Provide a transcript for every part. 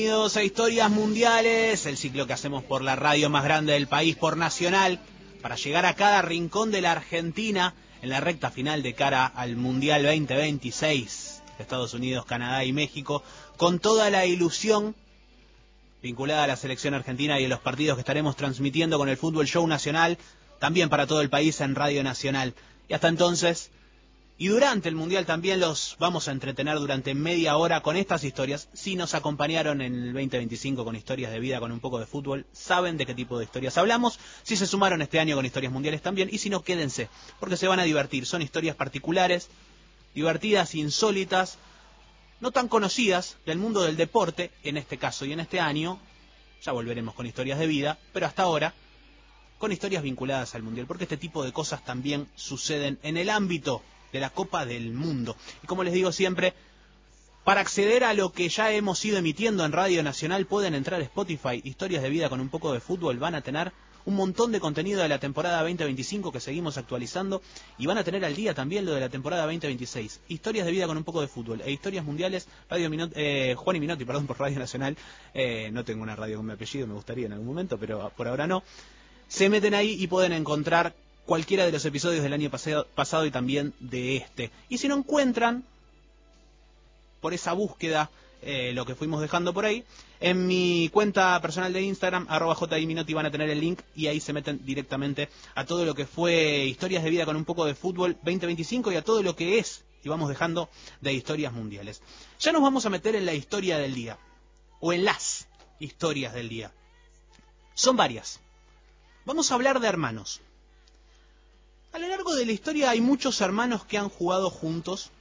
Bienvenidos a Historias Mundiales, el ciclo que hacemos por la radio más grande del país, por Nacional, para llegar a cada rincón de la Argentina en la recta final de cara al Mundial 2026 de Estados Unidos, Canadá y México, con toda la ilusión vinculada a la selección argentina y a los partidos que estaremos transmitiendo con el Fútbol Show Nacional, también para todo el país en Radio Nacional. Y hasta entonces, y durante el Mundial también los vamos a entretener durante media hora con estas historias. Si nos acompañaron en el 2025 con historias de vida, con un poco de fútbol, saben de qué tipo de historias hablamos. Si se sumaron este año con historias mundiales también, y si no, quédense, porque se van a divertir. Son historias particulares, divertidas, insólitas, no tan conocidas del mundo del deporte, en este caso y en este año. Ya volveremos con historias de vida, pero hasta ahora con historias vinculadas al Mundial, porque este tipo de cosas también suceden en el ámbito de la Copa del Mundo. Y como les digo siempre, para acceder a lo que ya hemos ido emitiendo en Radio Nacional, pueden entrar a Spotify, Historias de Vida con un poco de fútbol, van a tener un montón de contenido de la temporada 2025 que seguimos actualizando, y van a tener al día también lo de la temporada 2026. Historias de Vida con un poco de fútbol e Historias Mundiales, Juan y Minotti, perdón, por Radio Nacional. No tengo una radio con mi apellido, me gustaría en algún momento, pero por ahora no. Se meten ahí y pueden encontrar cualquiera de los episodios del año pasado y también de este. Y si no encuentran, por esa búsqueda, lo que fuimos dejando por ahí, en mi cuenta personal de Instagram, @JMinotti, van a tener el link y ahí se meten directamente a todo lo que fue Historias de Vida con un poco de fútbol 2025 y a todo lo que es, y vamos dejando, de historias mundiales. Ya nos vamos a meter en la historia del día, o en las historias del día. Son varias. Vamos a hablar de hermanos. A lo largo de la historia hay muchos hermanos que han jugado juntos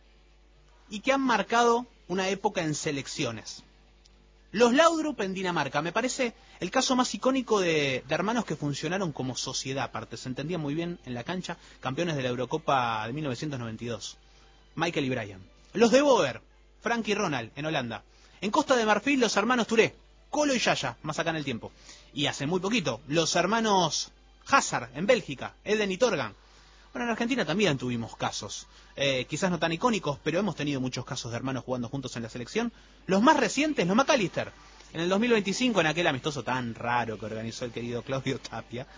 y que han marcado una época en selecciones. Los Laudrup en Dinamarca, me parece el caso más icónico de hermanos que funcionaron como sociedad aparte, se entendían muy bien en la cancha, campeones de la Eurocopa de 1992. Michael y Brian. Los de Boer, Frank y Ronald en Holanda. En Costa de Marfil, los hermanos Touré, Colo y Yaya, más acá en el tiempo. Y hace muy poquito, los hermanos Hazard en Bélgica, Eden y Torgan. Bueno, en Argentina también tuvimos casos, quizás no tan icónicos, pero hemos tenido muchos casos de hermanos jugando juntos en la selección. Los más recientes, los McAllister, en el 2025, en aquel amistoso tan raro que organizó el querido Claudio Tapia,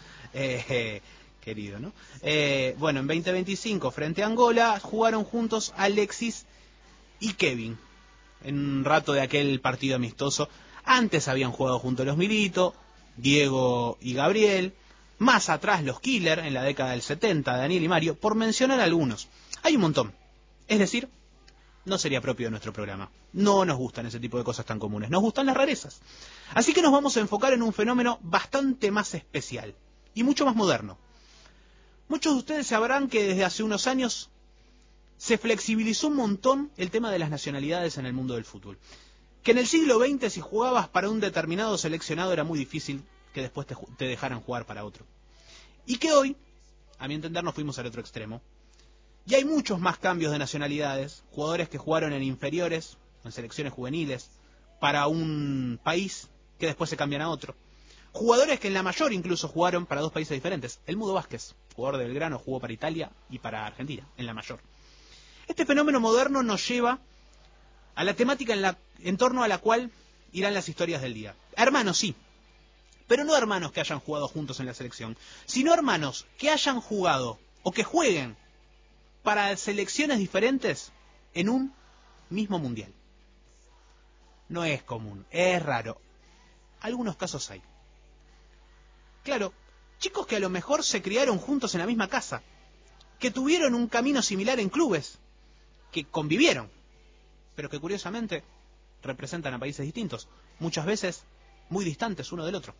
querido, ¿no? Bueno, en 2025, frente a Angola, jugaron juntos Alexis y Kevin, en un rato de aquel partido amistoso. Antes habían jugado juntos los Milito, Diego y Gabriel. Más atrás los Killer, en la década del 70, Daniel y Mario, por mencionar algunos. Hay un montón. Es decir, no sería propio de nuestro programa. No nos gustan ese tipo de cosas tan comunes. Nos gustan las rarezas. Así que nos vamos a enfocar en un fenómeno bastante más especial y mucho más moderno. Muchos de ustedes sabrán que desde hace unos años se flexibilizó un montón el tema de las nacionalidades en el mundo del fútbol. Que en el siglo XX, si jugabas para un determinado seleccionado, era muy difícil que después te dejaran jugar para otro. Y que hoy, a mi entender, nos fuimos al otro extremo. Y hay muchos más cambios de nacionalidades, jugadores que jugaron en inferiores, en selecciones juveniles, para un país que después se cambian a otro. Jugadores que en la mayor incluso jugaron para dos países diferentes. El Mudo Vázquez, jugador de Belgrano, jugó para Italia y para Argentina, en la mayor. Este fenómeno moderno nos lleva a la temática en torno a la cual irán las historias del día. Hermanos, sí. Pero no hermanos que hayan jugado juntos en la selección, sino hermanos que hayan jugado o que jueguen para selecciones diferentes en un mismo mundial. No es común, es raro. Algunos casos hay. Claro, chicos que a lo mejor se criaron juntos en la misma casa, que tuvieron un camino similar en clubes, que convivieron, pero que curiosamente representan a países distintos, muchas veces muy distantes uno del otro.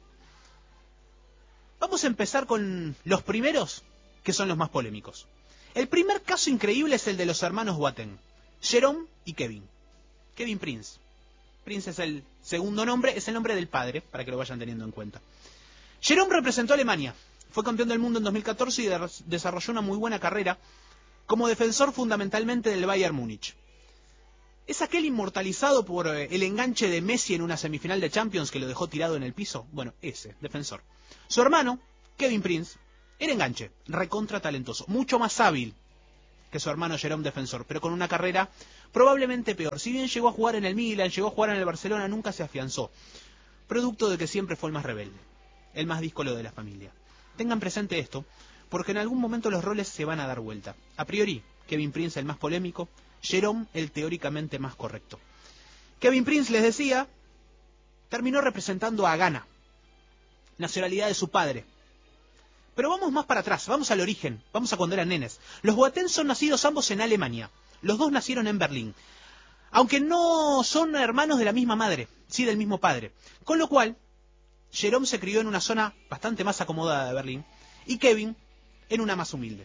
Vamos a empezar con los primeros, que son los más polémicos. El primer caso increíble es el de los hermanos Boateng, Jerome y Kevin. Kevin Prince. Prince es el segundo nombre, es el nombre del padre, para que lo vayan teniendo en cuenta. Jerome representó a Alemania, fue campeón del mundo en 2014 y desarrolló una muy buena carrera como defensor fundamentalmente del Bayern Múnich. ¿Es aquel inmortalizado por el enganche de Messi en una semifinal de Champions que lo dejó tirado en el piso? Bueno, ese, defensor. Su hermano, Kevin Prince, era enganche, recontra talentoso, mucho más hábil que su hermano Jerome, defensor, pero con una carrera probablemente peor. Si bien llegó a jugar en el Milan, llegó a jugar en el Barcelona, nunca se afianzó. Producto de que siempre fue el más rebelde, el más díscolo de la familia. Tengan presente esto, porque en algún momento los roles se van a dar vuelta. A priori, Kevin Prince el más polémico, Jérôme el teóricamente más correcto. Kevin Prince, les decía, terminó representando a Ghana, nacionalidad de su padre. Pero vamos más para atrás, vamos al origen, vamos a cuando eran nenes. Los Boateng son nacidos ambos en Alemania. Los dos nacieron en Berlín. Aunque no son hermanos de la misma madre, sí del mismo padre. Con lo cual, Jérôme se crió en una zona bastante más acomodada de Berlín y Kevin en una más humilde.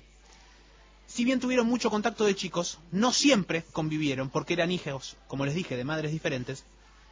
Si bien tuvieron mucho contacto de chicos, no siempre convivieron porque eran hijos, como les dije, de madres diferentes.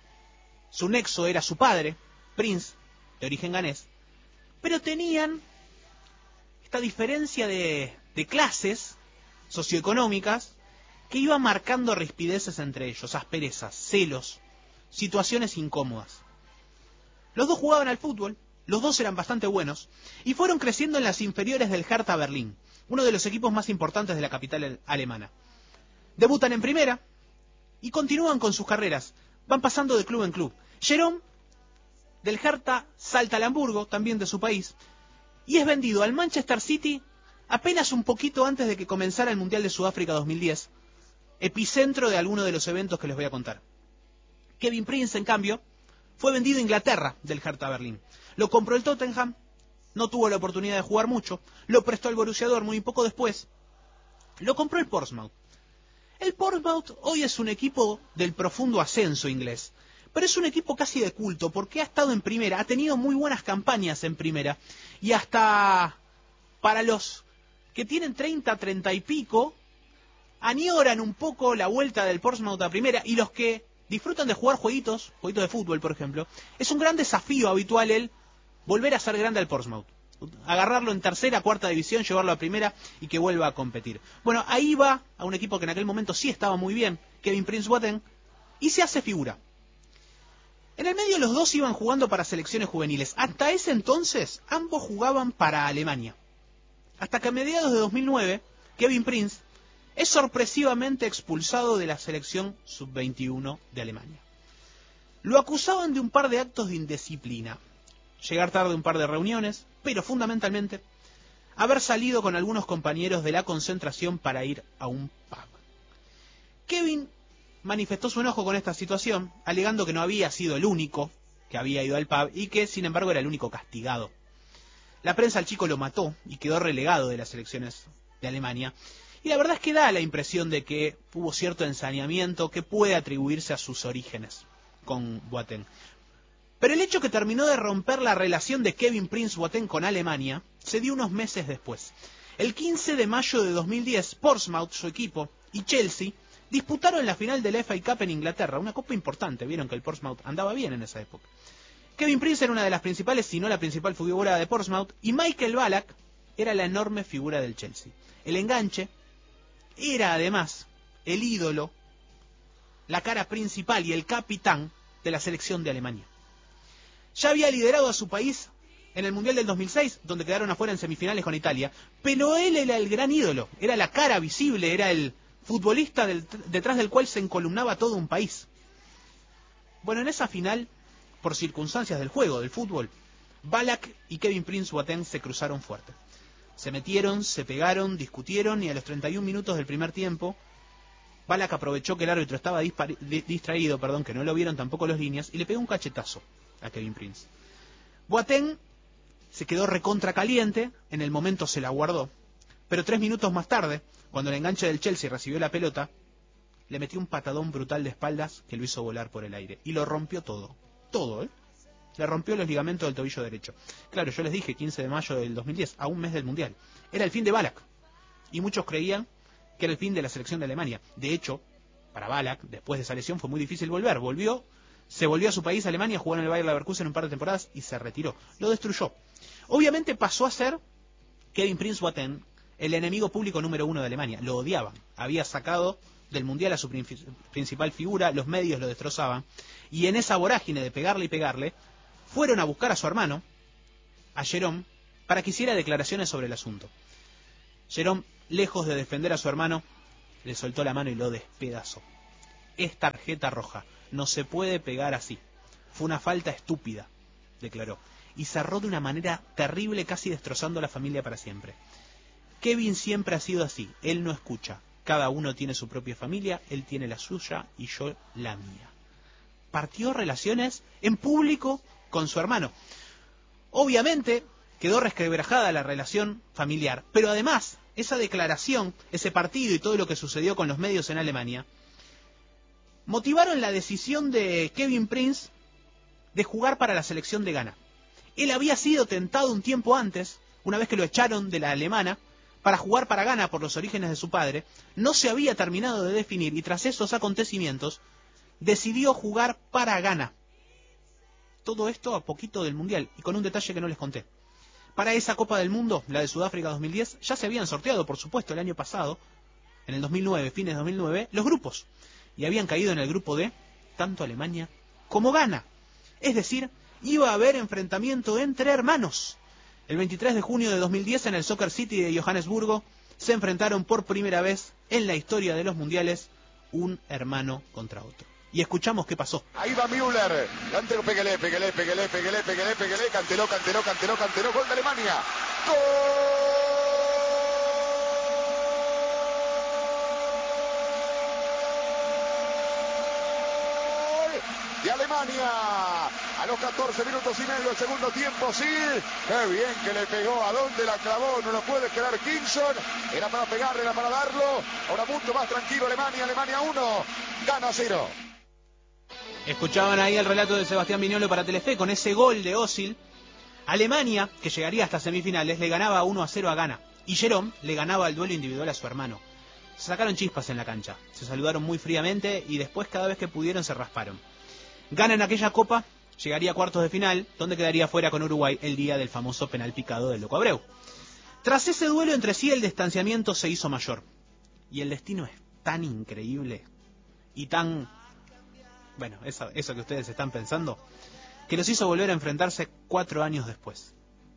Su nexo era su padre, Prince, de origen ganés, pero tenían esta diferencia de clases socioeconómicas que iba marcando rispideces entre ellos, asperezas, celos, situaciones incómodas. Los dos jugaban al fútbol, los dos eran bastante buenos, y fueron creciendo en las inferiores del Hertha Berlín, uno de los equipos más importantes de la capital alemana. Debutan en primera y continúan con sus carreras, van pasando de club en club. Jérôme, del Hertha, salta al Hamburgo, también de su país, y es vendido al Manchester City apenas un poquito antes de que comenzara el Mundial de Sudáfrica 2010, epicentro de alguno de los eventos que les voy a contar. Kevin Prince, en cambio, fue vendido a Inglaterra del Hertha Berlín. Lo compró el Tottenham, no tuvo la oportunidad de jugar mucho, lo prestó al Borussia Dortmund y poco después lo compró el Portsmouth. El Portsmouth hoy es un equipo del profundo ascenso inglés, pero es un equipo casi de culto porque ha estado en primera, ha tenido muy buenas campañas en primera y hasta para los que tienen 30 y pico añoran un poco la vuelta del Portsmouth a primera, y los que disfrutan de jugar jueguitos de fútbol, por ejemplo, es un gran desafío habitual el volver a ser grande al Portsmouth. Agarrarlo en tercera, cuarta división, llevarlo a primera y que vuelva a competir. Bueno, ahí va a un equipo que en aquel momento sí estaba muy bien, Kevin Prince Boateng, y se hace figura. En el medio los dos iban jugando para selecciones juveniles. Hasta ese entonces ambos jugaban para Alemania. Hasta que a mediados de 2009, Kevin Prince es sorpresivamente expulsado de la selección sub-21 de Alemania. Lo acusaban de un par de actos de indisciplina. Llegar tarde a un par de reuniones, pero fundamentalmente haber salido con algunos compañeros de la concentración para ir a un pub. Kevin manifestó su enojo con esta situación, alegando que no había sido el único que había ido al pub y que, sin embargo, era el único castigado. La prensa al chico lo mató y quedó relegado de las selecciones de Alemania. Y la verdad es que da la impresión de que hubo cierto ensañamiento que puede atribuirse a sus orígenes con Boateng. Pero el hecho que terminó de romper la relación de Kevin Prince Boateng con Alemania se dio unos meses después. El 15 de mayo de 2010, Portsmouth, su equipo, y Chelsea disputaron la final del FA Cup en Inglaterra, una copa importante. Vieron que el Portsmouth andaba bien en esa época. Kevin Prince era una de las principales, si no la principal figura de Portsmouth, y Michael Ballack era la enorme figura del Chelsea. El enganche era además el ídolo, la cara principal y el capitán de la selección de Alemania. Ya había liderado a su país en el Mundial del 2006, donde quedaron afuera en semifinales con Italia, pero él era el gran ídolo, era la cara visible, era el futbolista detrás del cual se encolumnaba todo un país. Bueno, en esa final, por circunstancias del juego, del fútbol, Ballack y Kevin Prince Boateng se cruzaron fuerte. Se metieron, se pegaron, discutieron y a los 31 minutos del primer tiempo, Ballack aprovechó que el árbitro estaba distraído, que no lo vieron tampoco los líneas, y le pegó un cachetazo a Kevin Prince. Boateng se quedó recontra caliente, en el momento se la guardó, pero 3 minutos más tarde, cuando el enganche del Chelsea recibió la pelota, le metió un patadón brutal de espaldas que lo hizo volar por el aire, y lo rompió todo, le rompió los ligamentos del tobillo derecho. Claro, yo les dije 15 de mayo del 2010, a un mes del Mundial. Era el fin de Ballack, y muchos creían que era el fin de la selección de Alemania. De hecho, para Ballack, después de esa lesión fue muy difícil volver. Se volvió a su país, Alemania, jugó en el Bayer Leverkusen un par de temporadas y se retiró. Lo destruyó. Obviamente pasó a ser Kevin Prince Boateng el enemigo público número 1 de Alemania. Lo odiaban. Había sacado del Mundial a su principal figura, los medios lo destrozaban, y en esa vorágine de pegarle y pegarle, fueron a buscar a su hermano, a Jérôme, para que hiciera declaraciones sobre el asunto. Jérôme, lejos de defender a su hermano, le soltó la mano y lo despedazó. es tarjeta roja. No se puede pegar así. Fue una falta estúpida, declaró. Y cerró de una manera terrible, casi destrozando a la familia para siempre. Kevin siempre ha sido así. Él no escucha. Cada uno tiene su propia familia, él tiene la suya y yo la mía. Partió relaciones en público con su hermano. Obviamente quedó resquebrajada la relación familiar, pero además esa declaración, ese partido y todo lo que sucedió con los medios en Alemania motivaron la decisión de Kevin Prince de jugar para la selección de Ghana. Él había sido tentado un tiempo antes, una vez que lo echaron de la alemana, para jugar para Ghana por los orígenes de su padre. No se había terminado de definir y tras esos acontecimientos decidió jugar para Ghana. Todo esto a poquito del Mundial y con un detalle que no les conté. Para esa Copa del Mundo, la de Sudáfrica 2010, ya se habían sorteado, por supuesto, el año pasado, en el 2009, fines de 2009, los grupos. Y habían caído en el grupo D, tanto Alemania como Ghana. Es decir, iba a haber enfrentamiento entre hermanos. El 23 de junio de 2010 en el Soccer City de Johannesburgo se enfrentaron por primera vez en la historia de los mundiales un hermano contra otro. Y escuchamos qué pasó. Ahí va Müller, Cantero, pégale, Canteló, gol de Alemania. ¡Gol de Alemania! A los 14 minutos y medio del segundo tiempo, sí. Qué bien que le pegó. ¿A dónde la clavó? No lo puede quedar Kingston. Era para pegarle, era para darlo. Ahora mucho más tranquilo Alemania. Alemania 1, Ghana 0. Escuchaban ahí el relato de Sebastián Viñolo para Telefe. Con ese gol de Özil, Alemania, que llegaría hasta semifinales, le ganaba 1-0 a Ghana. Y Jerome le ganaba el duelo individual a su hermano. Se sacaron chispas en la cancha. Se saludaron muy fríamente y después cada vez que pudieron se rasparon. Ghana en aquella copa llegaría a cuartos de final, donde quedaría fuera con Uruguay el día del famoso penal picado del Loco Abreu. Tras ese duelo entre sí, el distanciamiento se hizo mayor. Y el destino es tan increíble y tan... bueno, eso que ustedes están pensando, que los hizo volver a enfrentarse 4 años después.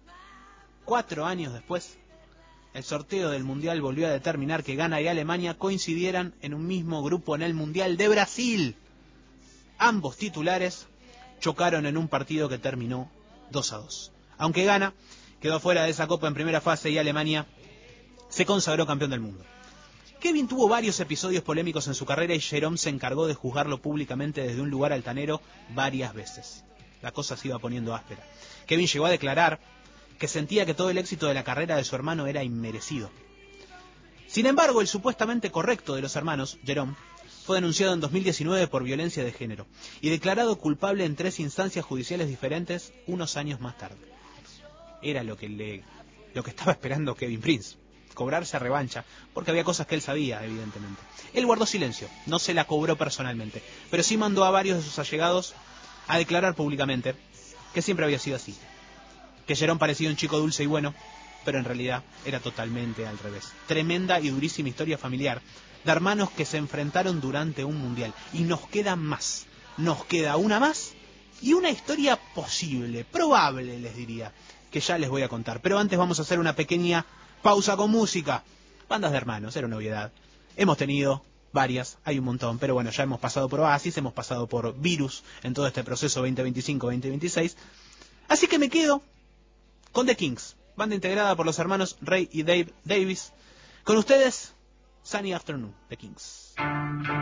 4 años después, el sorteo del Mundial volvió a determinar que Ghana y Alemania coincidieran en un mismo grupo en el Mundial de Brasil. Ambos titulares chocaron en un partido que terminó 2-2. Aunque Ghana quedó fuera de esa copa en primera fase y Alemania se consagró campeón del mundo. Kevin tuvo varios episodios polémicos en su carrera y Jerome se encargó de juzgarlo públicamente desde un lugar altanero varias veces. La cosa se iba poniendo áspera. Kevin llegó a declarar que sentía que todo el éxito de la carrera de su hermano era inmerecido. Sin embargo, el supuestamente correcto de los hermanos, Jerome, fue denunciado en 2019 por violencia de género y declarado culpable en 3 instancias judiciales diferentes unos años más tarde. Era lo que estaba esperando Kevin Prince, cobrarse revancha, porque había cosas que él sabía, evidentemente. Él guardó silencio, no se la cobró personalmente, pero sí mandó a varios de sus allegados a declarar públicamente que siempre había sido así, que Jerome parecía un chico dulce y bueno, pero en realidad era totalmente al revés. Tremenda y durísima historia familiar de hermanos que se enfrentaron durante un mundial. Y nos quedan más. Nos queda una más y una historia posible, probable les diría, que ya les voy a contar. Pero antes vamos a hacer una pequeña pausa con música. Bandas de hermanos, era novedad. Hemos tenido varias, hay un montón, pero bueno, ya hemos pasado por Oasis, hemos pasado por Virus en todo este proceso 2025-2026. Así que me quedo con The Kings, banda integrada por los hermanos Ray y Dave Davis. Con ustedes, Sunny Afternoon, The Kings.